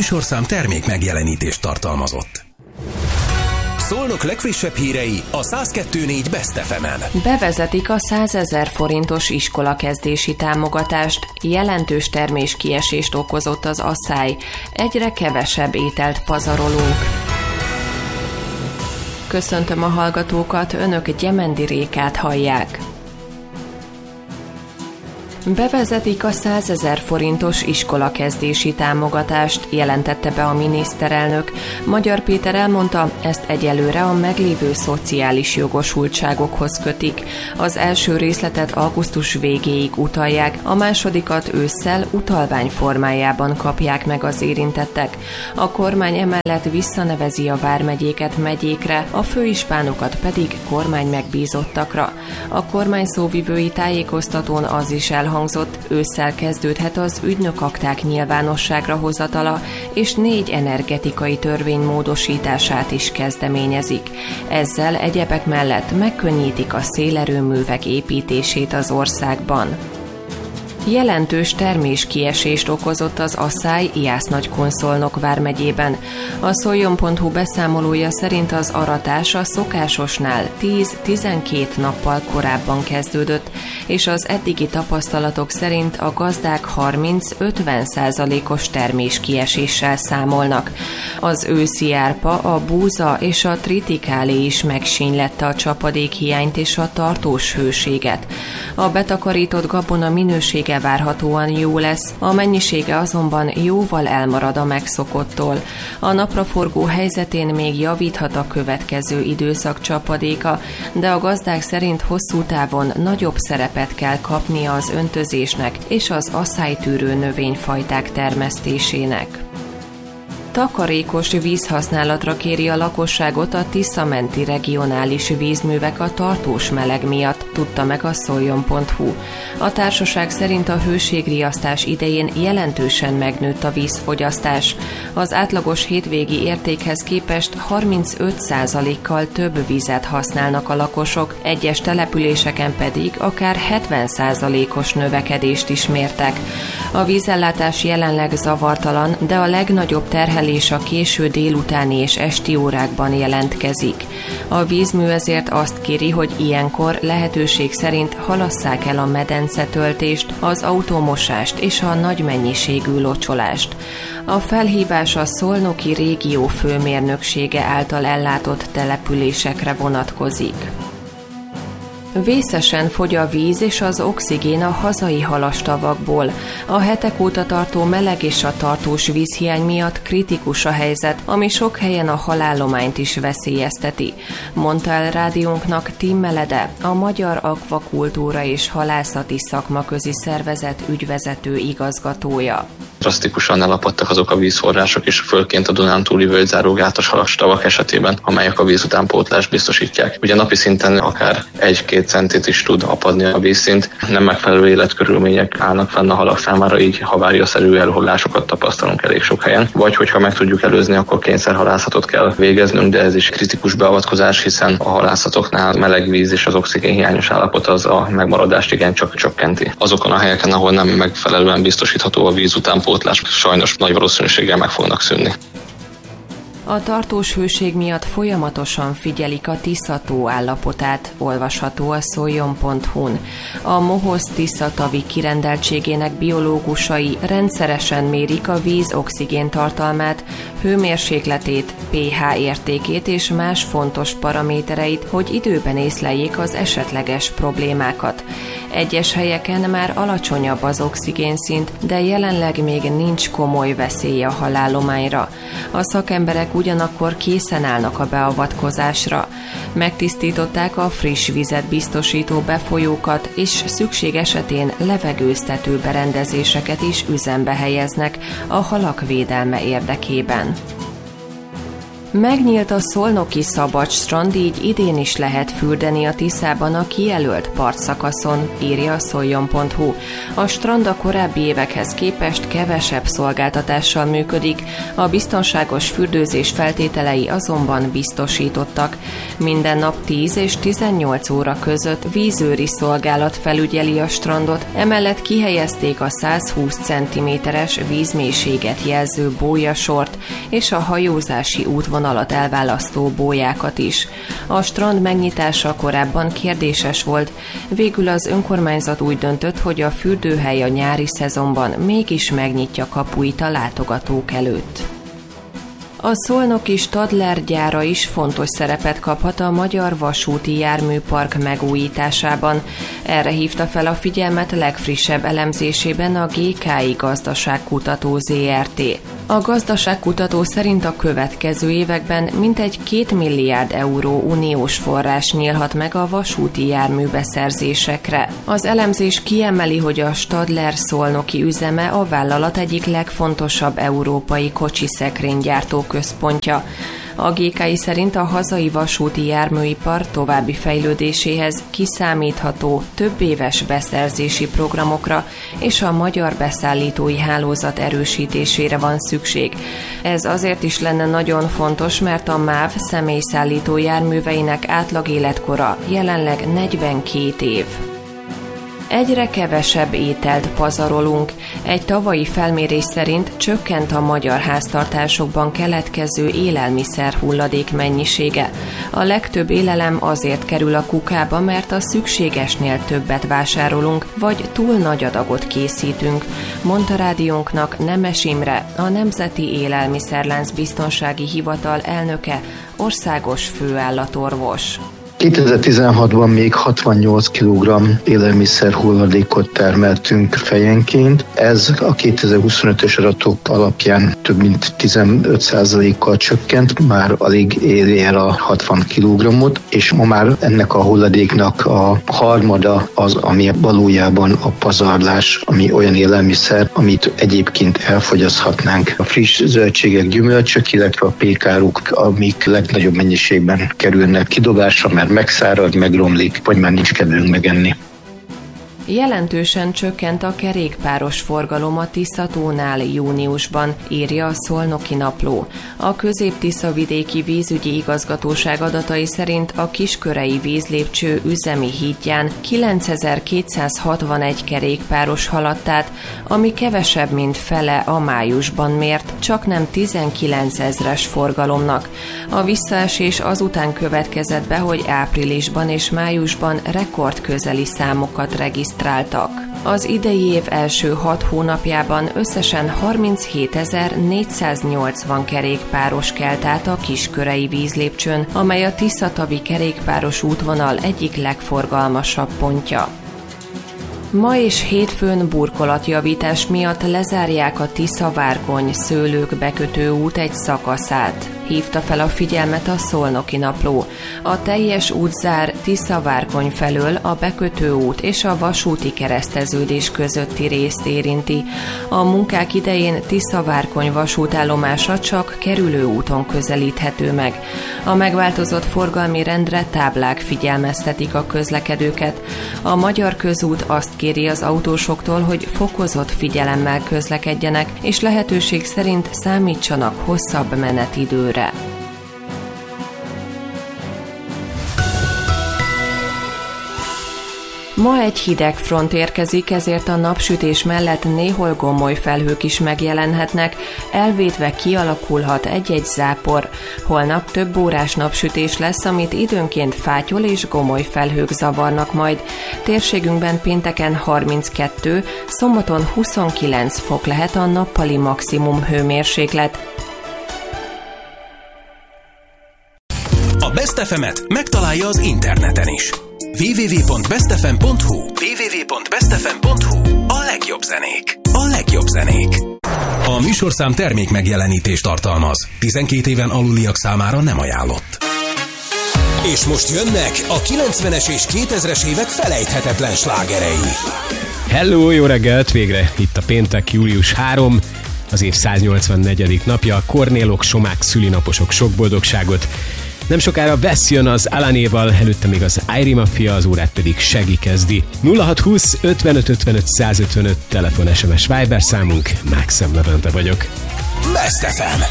műsorszám termék megjelenítést tartalmazott. Szolnok legfrissebb hírei a 102.4 Best FM-en. Bevezetik a 100 000 forintos iskolakezdési támogatást, jelentős terméskiesést okozott az asszály, egyre kevesebb ételt pazarolunk. Köszöntöm a hallgatókat, önök Gyemendi Rékát hallják. Bevezetik a 100 000 forintos iskolakezdési támogatást, jelentette be a miniszterelnök. Magyar Péter elmondta, ezt egyelőre a meglévő szociális jogosultságokhoz kötik. Az első részletet augusztus végéig utalják, a másodikat ősszel utalvány formájában kapják meg az érintettek. A kormány emellett visszanevezi a vármegyéket megyékre, a főispánokat pedig kormány megbízottakra. A kormány szóvivői tájékoztatón az is elhangzott, ősszel kezdődhet az ügynökakták nyilvánosságra hozatala, és 4 energetikai törvény módosítását is kezdeményezik. Ezzel egyebek mellett megkönnyítik a szélerőművek építését az országban. Jelentős terméskiesést okozott az asszály Jász-Nagykun-Szolnok vármegyében. A Szoljon.hu beszámolója szerint az aratás a szokásosnál 10-12 nappal korábban kezdődött, és az eddigi tapasztalatok szerint a gazdák 30-50%-os terméskieséssel számolnak. Az őszi árpa, a búza és a tritikálé is megsínylette a csapadékhiányt és a tartós hőséget. A betakarított gabona minősége várhatóan jó lesz, a mennyisége azonban jóval elmarad a megszokottól. A napraforgó helyzetén még javíthat a következő időszak csapadéka, de a gazdák szerint hosszú távon nagyobb szerepet kell kapnia az öntözésnek és az asszálytűrő növényfajták termesztésének. Takarékos vízhasználatra kéri a lakosságot a Tisza-menti regionális vízművek a tartós meleg miatt, tudta meg a Szoljon.hu. A társaság szerint a hőségriasztás idején jelentősen megnőtt a vízfogyasztás. Az átlagos hétvégi értékhez képest 35%-kal több vizet használnak a lakosok, egyes településeken pedig akár 70%-os növekedést is mértek. A vízellátás jelenleg zavartalan, de a legnagyobb terhelés a késő délutáni és esti órákban jelentkezik. A vízmű ezért azt kéri, hogy ilyenkor lehetőség szerint halasszák el a medencetöltést, az autómosást és a nagy mennyiségű locsolást. A felhívás a Szolnoki régió főmérnöksége által ellátott településekre vonatkozik. Vészesen fogy a víz és az oxigén a hazai halastavakból. A hetek óta tartó meleg és a tartós vízhiány miatt kritikus a helyzet, ami sok helyen a halállományt is veszélyezteti, mondta el rádiónknak Tim Melede, a Magyar Akvakultúra és Halászati Szakmaközi Szervezet ügyvezető igazgatója. Drasztikusan elapadtak azok a vízforrások is, főként a Dunántúli völgyzárógátas halastavak esetében, amelyek a vízutánpótlást biztosítják. Ugye napi szinten akár 1-2 centit is tud apadni a vízszint, nem megfelelő életkörülmények állnak fenn a halak számára, így haváriaszerű elhullásokat tapasztalunk elég sok helyen. Vagy hogyha meg tudjuk előzni, akkor kényszerhalászatot kell végeznünk, de ez is kritikus beavatkozás, hiszen a halászatoknál meleg víz és az oxigén hiányos állapot az a megmaradást igencsak csökkenti. Azokon a helyeken, ahol nem megfelelően biztosítható a vízutánpótlás, sajnos nagy valószínűséggel meg fognak szűnni. A tartós hőség miatt folyamatosan figyelik a Tisza-tó állapotát, olvasható a Szoljon.hu-n. A Mohoz Tisza-tavi kirendeltségének biológusai rendszeresen mérik a víz oxigén tartalmát, hőmérsékletét, pH értékét és más fontos paramétereit, hogy időben észleljék az esetleges problémákat. Egyes helyeken már alacsonyabb az oxigénszint, de jelenleg még nincs komoly veszély a halállományra. A szakemberek ugyanakkor készen állnak a beavatkozásra. Megtisztították a friss vizet biztosító befolyókat, és szükség esetén levegőztető berendezéseket is üzembe helyeznek a halak védelme érdekében. Megnyílt a szolnoki szabad strand, így idén is lehet fürdeni a Tiszában a kijelölt partszakaszon, írja a szoljon.hu. A strand a korábbi évekhez képest kevesebb szolgáltatással működik, a biztonságos fürdőzés feltételei azonban biztosítottak. Minden nap 10 és 18 óra között vízőri szolgálat felügyeli a strandot, emellett kihelyezték a 120 cm-es vízmélységet jelző bójasort és a hajózási útvonalat elválasztó bójákat is. A strand megnyitása korábban kérdéses volt, végül az önkormányzat úgy döntött, hogy a fürdőhely a nyári szezonban mégis megnyitja kapuit a látogatók előtt. A szolnoki Stadler gyára is fontos szerepet kaphat a Magyar Vasúti Járműpark megújításában. Erre hívta fel a figyelmet legfrissebb elemzésében a GKI Gazdaságkutató ZRT. A gazdaságkutató szerint a következő években mintegy 2 milliárd euró uniós forrás nyílhat meg a vasúti járműbeszerzésekre. Az elemzés kiemeli, hogy a Stadler szolnoki üzeme a vállalat egyik legfontosabb európai kocsiszekrénygyártó központja. A GKI szerint a hazai vasúti járműipar további fejlődéséhez kiszámítható, több éves beszerzési programokra és a magyar beszállítói hálózat erősítésére van szükség. Ez azért is lenne nagyon fontos, mert a MÁV személyszállító járműveinek átlag életkora jelenleg 42 év. Egyre kevesebb ételt pazarolunk. Egy tavalyi felmérés szerint csökkent a magyar háztartásokban keletkező élelmiszer hulladék mennyisége. A legtöbb élelem azért kerül a kukába, mert a szükségesnél többet vásárolunk, vagy túl nagy adagot készítünk, mondta rádiónknak Nemes Imre, a Nemzeti Élelmiszerlánc Biztonsági Hivatal elnöke, országos főállatorvos. 2016-ban még 68 kg élelmiszer hulladékot termeltünk fejenként. Ez a 2025-ös adatok alapján több mint 15%-kal csökkent, már alig éri el a 60 kg-ot, és ma már ennek a hulladéknak a harmada az, ami valójában a pazarlás, ami olyan élelmiszer, amit egyébként elfogyaszthatnánk. A friss zöldségek, gyümölcsök, illetve a pékáruk, amik legnagyobb mennyiségben kerülnek kidobásra, mert megszárad, megromlik, vagy már nincs kedvünk megenni. Jelentősen csökkent a kerékpáros forgalom a Tisza-tónál júniusban, írja a Szolnoki Napló. A Közép-Tisza-vidéki vízügyi igazgatóság adatai szerint a Kiskörei vízlépcső üzemi hídján 9261 kerékpáros haladt át, ami kevesebb, mint fele a májusban mért, csaknem 19 000-es forgalomnak. A visszaesés azután következett be, hogy áprilisban és májusban rekordközeli számokat regisztráltak. Az idei év első 6 hónapjában összesen 37 480 kerékpáros kelt át a Kiskörei vízlépcsőn, amely a Tiszatavi kerékpáros útvonal egyik legforgalmasabb pontja. Ma és hétfőn burkolatjavítás miatt lezárják a Tisza-Várkony szőlők bekötő út egy szakaszát, hívta fel a figyelmet a Szolnoki Napló. A teljes útzár Tisza-Várkony felől a bekötő út és a vasúti kereszteződés közötti részt érinti. A munkák idején Tisza-Várkony vasútállomása csak kerülőúton közelíthető meg. A megváltozott forgalmi rendre táblák figyelmeztetik a közlekedőket. A Magyar Közút azt kéri az autósoktól, hogy fokozott figyelemmel közlekedjenek, és lehetőség szerint számítsanak hosszabb menetidőre. Ma egy hideg front érkezik, ezért a napsütés mellett néhol gomoly felhők is megjelenhetnek, elvétve kialakulhat egy-egy zápor. Holnap több órás napsütés lesz, amit időnként fátyol és gomoly felhők zavarnak majd. Térségünkben pénteken 32, szombaton 29 fok lehet a nappali maximum hőmérséklet. A Best FM-et megtalálja az interneten is. www.bestfm.hu A legjobb zenék. A legjobb zenék. A műsorszám termék megjelenítést tartalmaz. 12 éven aluliak számára nem ajánlott. És most jönnek a 90-es és 2000-es évek felejthetetlen slágerei. Hello, jó reggelt! Végre itt a péntek, július 3. az év 184. napja. Kornélok, somák, szülinaposok, sok boldogságot. Nem sokára Vesz jön az Alanéval, előtte még az Airi Mafia, az órát pedig Segi kezdi. 0620 55 55 155 telefon, SMS, Viber számunk. Maxim Levente vagyok. Best FM.